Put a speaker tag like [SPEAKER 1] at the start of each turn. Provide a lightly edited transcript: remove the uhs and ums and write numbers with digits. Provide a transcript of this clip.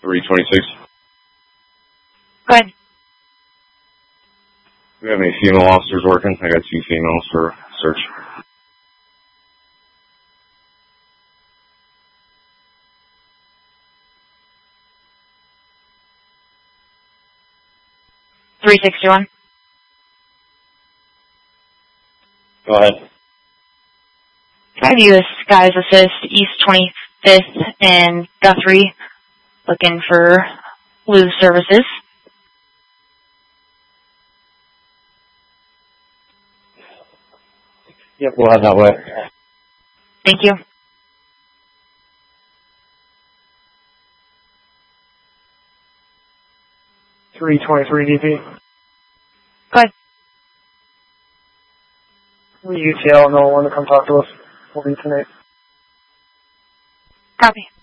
[SPEAKER 1] 326.
[SPEAKER 2] Go ahead.
[SPEAKER 1] Do we have any female officers working? I got 2 females for search.
[SPEAKER 2] $361.
[SPEAKER 1] Go ahead.
[SPEAKER 2] I have you as Skies Assist, East 25th and Guthrie, looking for lube services.
[SPEAKER 1] Yep, we'll have that way.
[SPEAKER 2] Thank you.
[SPEAKER 3] $323 DP.
[SPEAKER 2] Go ahead.
[SPEAKER 3] We UTL, no one to come talk to us. We'll be tonight.
[SPEAKER 2] Copy.